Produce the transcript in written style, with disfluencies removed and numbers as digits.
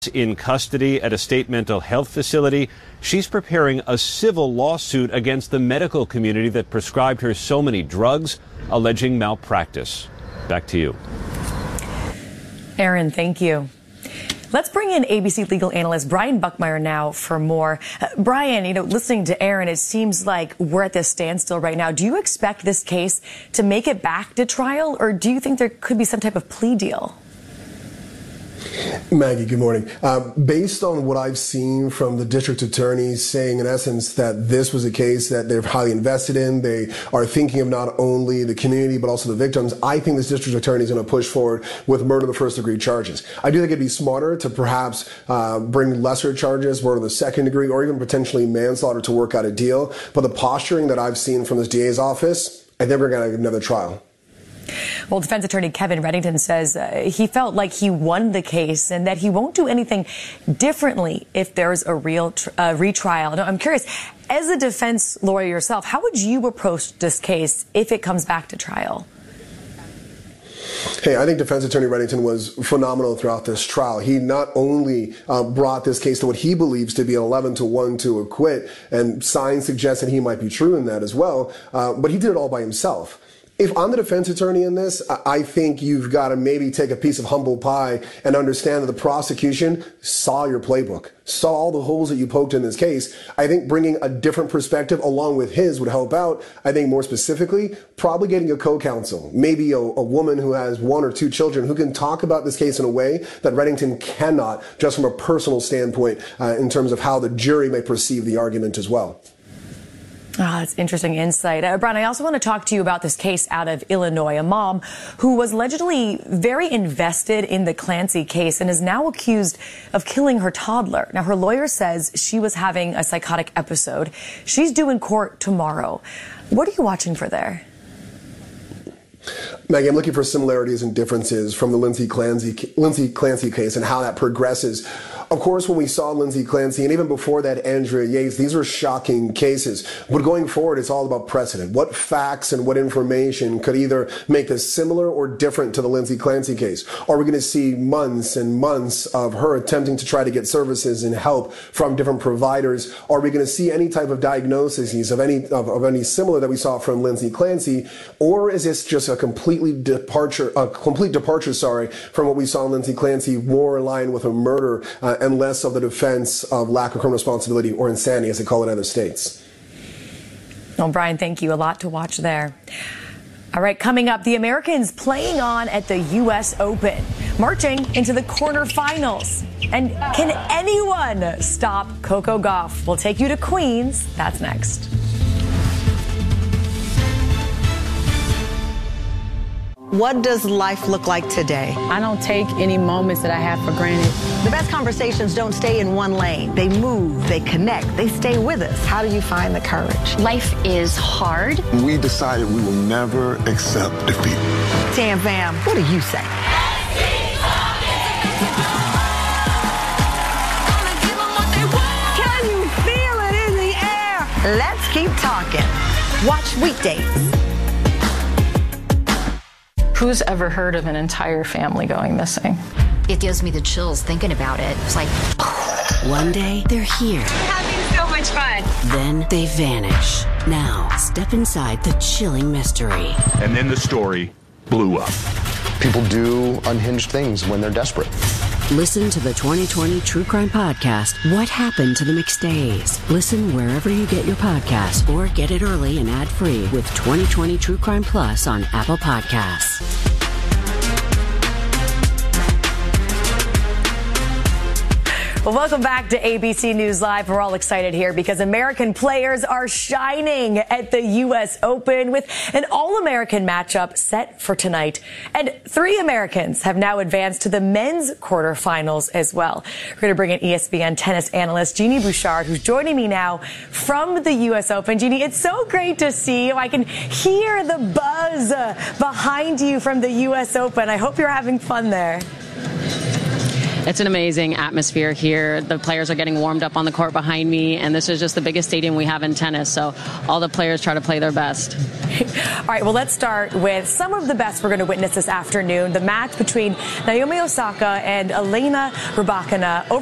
in custody at a state mental health facility. She's preparing a civil lawsuit against the medical community that prescribed her so many drugs, alleging malpractice. Back to you. Aaron, thank you. Let's bring in ABC legal analyst Brian Buckmeyer now for more. Brian, listening to Aaron, it seems like we're at this standstill right now. Do you expect this case to make it back to trial, or do you think there could be some type of plea deal? Maggie, good morning. Based on what I've seen from the district attorneys saying, in essence, that this was a case that they're highly invested in, they are thinking of not only the community but also the victims, I think this district attorney is going to push forward with murder of the first degree charges. I do think it'd be smarter to perhaps bring lesser charges, murder of the second degree, or even potentially manslaughter to work out a deal. But the posturing that I've seen from this DA's office, I think we're going to get another trial. Well, defense attorney Kevin Reddington says he felt like he won the case and that he won't do anything differently if there's a real retrial. Now, I'm curious, as a defense lawyer yourself, how would you approach this case if it comes back to trial? Hey, I think defense attorney Reddington was phenomenal throughout this trial. He not only brought this case to what he believes to be an 11-1 to acquit, and signs suggest that he might be true in that as well, but he did it all by himself. If I'm the defense attorney in this, I think you've got to maybe take a piece of humble pie and understand that the prosecution saw your playbook, saw all the holes that you poked in this case. I think bringing a different perspective along with his would help out. I think more specifically, probably getting a co-counsel, maybe a woman who has 1 or 2 children who can talk about this case in a way that Reddington cannot, just from a personal standpoint, in terms of how the jury may perceive the argument as well. That's interesting insight. Brian, I also want to talk to you about this case out of Illinois. A mom who was allegedly very invested in the Clancy case and is now accused of killing her toddler. Now, her lawyer says she was having a psychotic episode. She's due in court tomorrow. What are you watching for there? Maggie, I'm looking for similarities and differences from the Lindsay Clancy case and how that progresses. Of course, when we saw Lindsay Clancy, and even before that, Andrea Yates, these are shocking cases. But going forward, it's all about precedent. What facts and what information could either make this similar or different to the Lindsay Clancy case? Are we going to see months and months of her attempting to try to get services and help from different providers? Are we going to see any type of diagnoses of any similar that we saw from Lindsay Clancy? Or is this just a complete departure from what we saw in Lindsay Clancy, more in line with a murder and less of the defense of lack of criminal responsibility or insanity, as they call it in other states? Well, Brian, thank you. A lot to watch there. All right, coming up, the Americans playing on at the U.S. Open, marching into the quarterfinals. And can anyone stop Coco Gauff? We'll take you to Queens. That's next. What does life look like today? I don't take any moments that I have for granted. The best conversations don't stay in one lane. They move, they connect, they stay with us. How do you find the courage? Life is hard. We decided we will never accept defeat. Tam Fam, what do you say? Can you feel it in the air? Let's keep talking. Watch weekdays. Who's ever heard of an entire family going missing? It gives me the chills thinking about it. It's like, one day, they're here. We're having so much fun. Then they vanish. Now, step inside the chilling mystery. And then the story blew up. People do unhinged things when they're desperate. Listen to the 2020 True Crime Podcast, What Happened to the McStays. Listen wherever you get your podcasts or get it early and ad-free with 2020 True Crime Plus on Apple Podcasts. Well, welcome back to ABC News Live. We're all excited here because American players are shining at the U.S. Open with an all-American matchup set for tonight. And 3 Americans have now advanced to the men's quarterfinals as well. We're going to bring in ESPN tennis analyst Genie Bouchard, who's joining me now from the U.S. Open. Genie, it's so great to see you. I can hear the buzz behind you from the U.S. Open. I hope you're having fun there. it's an amazing atmosphere here. The players are getting warmed up on the court behind me, and this is just the biggest stadium we have in tennis. So all the players try to play their best. All right, well, let's start with some of the best we're going to witness this afternoon. The match between Naomi Osaka and Elena Rybakina.